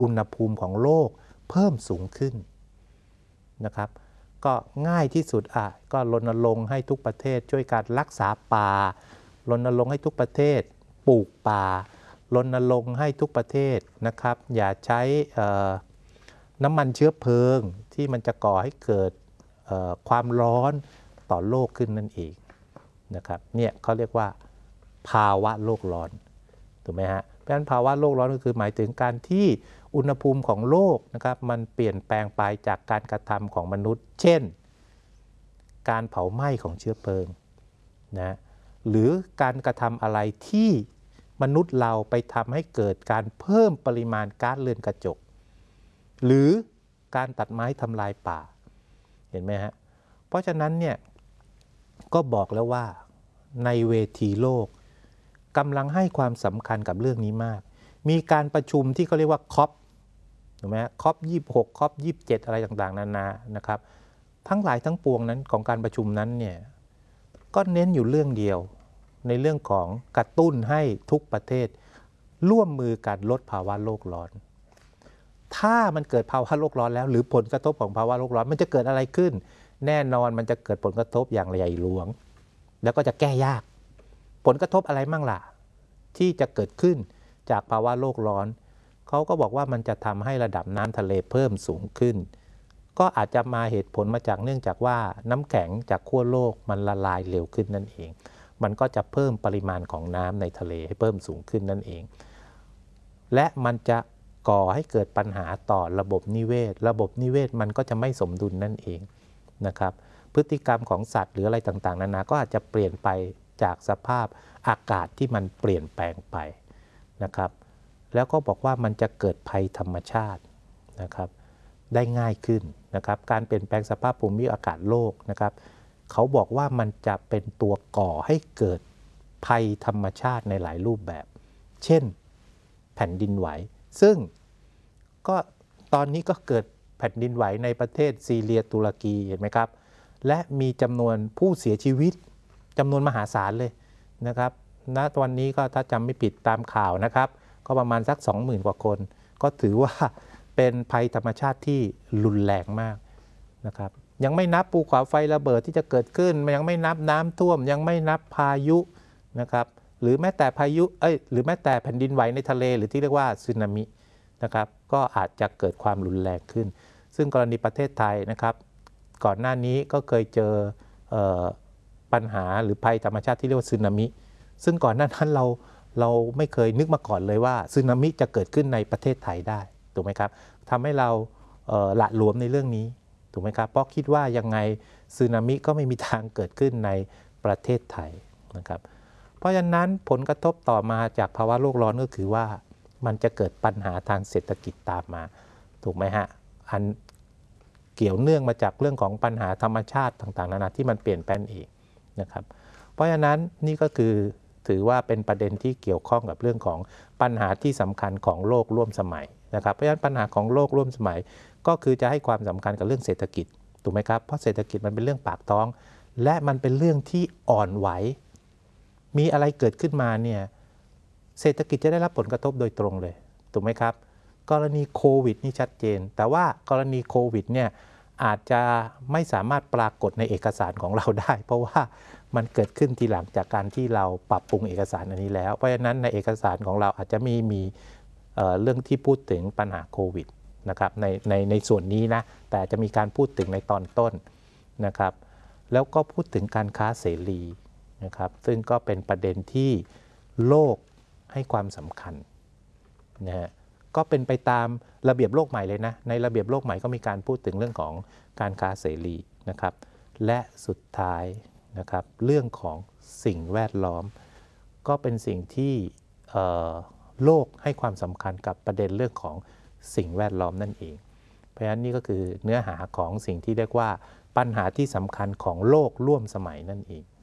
อุณหภูมิของโลกเพิ่มสูงขึ้นนะครับก็ง่ายที่สุดก็รณรงค์ให้ทุกประเทศช่วยกันรักษาป่ารณรงค์ให้ทุกประเทศปลูกป่ารณรงค์ให้ทุกประเทศนะครับอย่าใช้น้ำมันเชื้อเพลิงที่มันจะก่อให้เกิดความร้อนต่อโลกขึ้นนั่นเองนะครับเนี่ยเขาเรียกว่าภาวะโลกร้อนถูกไหมฮะเพราะฉะนั้นภาวะโลกร้อนก็คือหมายถึงการที่อุณหภูมิของโลกนะครับมันเปลี่ยนแปลงไปจากการกระทำของมนุษย์เช่นการเผาไหม้ของเชื้อเพลิงนะหรือการกระทำอะไรที่มนุษย์เราไปทำให้เกิดการเพิ่มปริมาณก๊าซเรือนกระจกหรือการตัดไม้ทำลายป่าเห็นไหมฮะเพราะฉะนั้นเนี่ยก็บอกแล้วว่าในเวทีโลกกำลังให้ความสำคัญกับเรื่องนี้มากมีการประชุมที่เขาเรียกว่าคอปถูกไหมคอป26คอป27อะไรต่างๆนานานะครับทั้งหลายทั้งปวงนั้นของการประชุมนั้นเนี่ยก็เน้นอยู่เรื่องเดียวในเรื่องของกระตุ้นให้ทุกประเทศร่วมมือกันลดภาวะโลกร้อนถ้ามันเกิดภาวะโลกร้อนแล้วหรือผลกระทบของภาวะโลกร้อนมันจะเกิดอะไรขึ้นแน่นอนมันจะเกิดผลกระทบอย่างใหญ่หลวงแล้วก็จะแก้ยากผลกระทบอะไรมั่งล่ะที่จะเกิดขึ้นจากภาวะโลกร้อนเขาก็บอกว่ามันจะทำให้ระดับน้ำทะเลเพิ่มสูงขึ้นก็อาจจะมาเหตุผลมาจากเนื่องจากว่าน้ำแข็งจากขั้วโลกมันละลายเร็วขึ้นนั่นเองมันก็จะเพิ่มปริมาณของน้ำในทะเลให้เพิ่มสูงขึ้นนั่นเองและมันจะก่อให้เกิดปัญหาต่อระบบนิเวศมันก็จะไม่สมดุลนั่นเองนะครับพฤติกรรมของสัตว์หรืออะไรต่างๆนานาก็อาจจะเปลี่ยนไปจากสภาพอากาศที่มันเปลี่ยนแปลงไปนะครับแล้วก็บอกว่ามันจะเกิดภัยธรรมชาตินะครับได้ง่ายขึ้นนะครับการเปลี่ยนแปลงสภาพภูมิอากาศโลกนะครับเขาบอกว่ามันจะเป็นตัวก่อให้เกิดภัยธรรมชาติในหลายรูปแบบเช่นแผ่นดินไหวซึ่งก็ตอนนี้ก็เกิดแผ่นดินไหวในประเทศซีเรียตุรกีเห็นไหมครับและมีจำนวนผู้เสียชีวิตจำนวนมหาศาลเลยนะครับณวันนี้ก็ถ้าจำไม่ผิดตามข่าวนะครับก็ประมาณสัก 20,000 กว่าคนก็ถือว่าเป็นภัยธรรมชาติที่รุนแรงมากนะครับยังไม่นับภูเขาไฟระเบิดที่จะเกิดขึ้นยังไม่นับน้ำท่วมยังไม่นับพายุนะครับหรือแม้แต่พายุหรือแม้แต่แผ่นดินไหวในทะเลหรือที่เรียกว่าสึนามินะครับก็อาจจะเกิดความรุนแรงขึ้นซึ่งกรณีประเทศไทยนะครับก่อนหน้านี้ก็เคยเจอปัญหาหรือภัยธรรมชาติที่เรียกว่าสึนามิซึ่งก่อนหน้านั้นเราไม่เคยนึกมาก่อนเลยว่าสึนามิจะเกิดขึ้นในประเทศไทยได้ถูกไหมครับทำให้เราละหลวมในเรื่องนี้ถูกไหมครับเพราะคิดว่ายังไงสึนามิก็ไม่มีทางเกิดขึ้นในประเทศไทยนะครับเพราะฉะนั้นผลกระทบต่อมาจากภาวะโลกร้อนก็คือว่ามันจะเกิดปัญหาทางเศรษฐกิจตามมาถูกไหมฮะอันเกี่ยวเนื่องมาจากเรื่องของปัญหาธรรมชาติต่างๆนานาที่มันเปลี่ยนแปลงเองนะครับเพราะฉะนั้นนี่ก็คือถือว่าเป็นประเด็นที่เกี่ยวข้องกับเรื่องของปัญหาที่สำคัญของโลกร่วมสมัยนะครับเพราะฉะนั้นปัญหาของโลกร่วมสมัยก็คือจะให้ความสำคัญกับเรื่องเศรษฐกิจถูกไหมครับเพราะเศรษฐกิจมันเป็นเรื่องปากท้องและมันเป็นเรื่องที่อ่อนไหวมีอะไรเกิดขึ้นมาเนี่ยเศรษฐกิจจะได้รับผลกระทบโดยตรงเลยถูกไหมครับกรณีโควิดนี่ชัดเจนแต่ว่ากรณีโควิดเนี่ยอาจจะไม่สามารถปรากฏในเอกสารของเราได้เพราะว่ามันเกิดขึ้นทีหลังจากการที่เราปรับปรุงเอกสารอันนี้แล้วเพราะฉะนั้นในเอกสารของเราอาจจะมีเรื่องที่พูดถึงปัญหาโควิดนะครับในส่วนนี้นะแต่จะมีการพูดถึงในตอนต้นนะครับแล้วก็พูดถึงการค้าเสรีนะครับซึ่งก็เป็นประเด็นที่โลกให้ความสำคัญนะฮะก็เป็นไปตามระเบียบโลกใหม่เลยนะในระเบียบโลกใหม่ก็มีการพูดถึงเรื่องของการค้าเสรีนะครับและสุดท้ายนะครับเรื่องของสิ่งแวดล้อมก็เป็นสิ่งที่โลกให้ความสำคัญกับประเด็นเรื่องของสิ่งแวดล้อมนั่นเองเพราะฉะนั้นนี่ก็คือเนื้อหาของสิ่งที่เรียกว่าปัญหาที่สำคัญของโลกร่วมสมัยนั่นเอง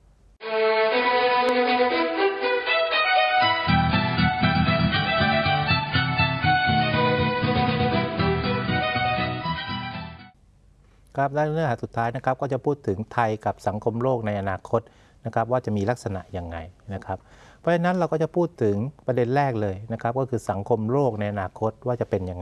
ครับและเนื้อหาสุดท้ายนะครับก็จะพูดถึงไทยกับสังคมโลกในอนาคตนะครับว่าจะมีลักษณะยังไงนะครับเพราะฉะนั้นเราก็จะพูดถึงประเด็นแรกเลยนะครับก็คือสังคมโลกในอนาคตว่าจะเป็นยังไง